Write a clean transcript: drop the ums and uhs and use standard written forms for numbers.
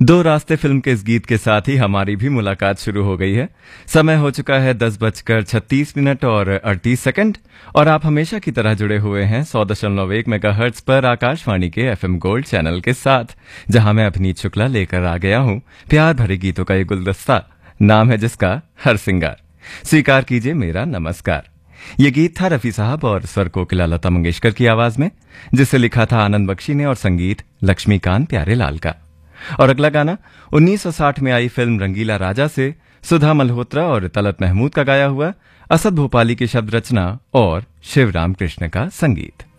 दो रास्ते फिल्म के इस गीत के साथ ही हमारी भी मुलाकात शुरू हो गई है। समय हो चुका है 10:36 और 38 सेकंड और आप हमेशा की तरह जुड़े हुए हैं 100.1 मेगाहर्ट्ज पर आकाशवाणी के एफएम गोल्ड चैनल के साथ, जहां मैं अपनीत शुक्ला लेकर आ गया हूं प्यार भरे गीतों का ये गुलदस्ता, नाम है जिसका हर सिंगार। स्वीकार कीजिए मेरा नमस्कार। ये गीत था रफी साहब और स्वर कोकिला लता मंगेशकर की आवाज में, जिसे लिखा था आनंद बख्शी ने और संगीत लक्ष्मीकांत प्यारेलाल का। और अगला गाना 1960 में आई फिल्म रंगीला राजा से सुधा मल्होत्रा और तलत महमूद का गाया हुआ असद भोपाली की शब्द रचना और शिवराम कृष्ण का संगीत।